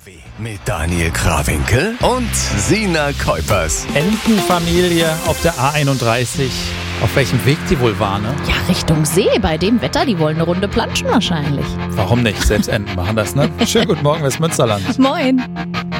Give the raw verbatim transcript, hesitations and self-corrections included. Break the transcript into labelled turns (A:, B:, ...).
A: Mit Daniel Krawinkel und Sina Kuipers.
B: Entenfamilie auf der A einunddreißig. Auf welchem Weg die wohl war, ne?
C: Ja, Richtung See. Bei dem Wetter, die wollen eine Runde planschen wahrscheinlich.
B: Warum nicht? Selbst Enten machen das, ne? Schönen guten Morgen, Westmünsterland.
C: Moin.